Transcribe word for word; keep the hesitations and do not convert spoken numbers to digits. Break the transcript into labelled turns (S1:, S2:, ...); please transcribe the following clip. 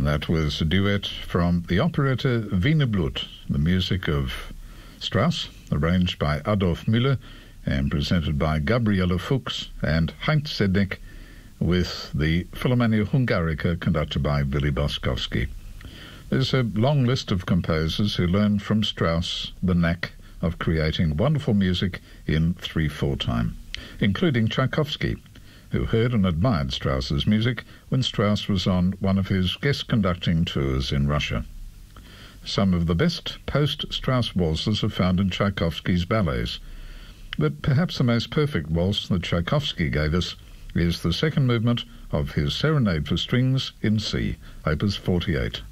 S1: That was a duet from the operetta Wiener Blut, the music of Strauss, arranged by Adolf Müller and presented by Gabriele Fuchs and Heinz Sednek, with the Philharmonia Hungarica conducted by Willy Boskowski. There's a long list of composers who learned from Strauss the knack of creating wonderful music in three four time, including Tchaikovsky, who heard and admired Strauss's music when Strauss was on one of his guest-conducting tours in Russia. Some of the best post-Strauss waltzes are found in Tchaikovsky's ballets, but perhaps the most perfect waltz that Tchaikovsky gave us is the second movement of his Serenade for Strings in C, Opus forty-eight.